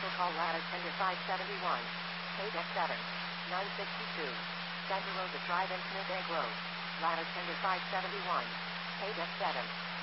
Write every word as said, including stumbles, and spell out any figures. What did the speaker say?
Cancel call ladder tender five seventy-one. Paid F seven. nine sixty-two. Santa Rosa Drive in Smith Egg Road. Ladder tender five seventy-one. Paid F seven.